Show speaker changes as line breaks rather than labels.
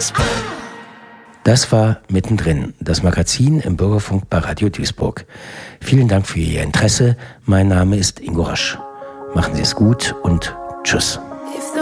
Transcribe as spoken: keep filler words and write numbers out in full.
Das war Mittendrin, das Magazin im Bürgerfunk bei Radio Duisburg. Vielen Dank für Ihr Interesse. Mein Name ist Ingo Rasch. Machen Sie es gut und tschüss.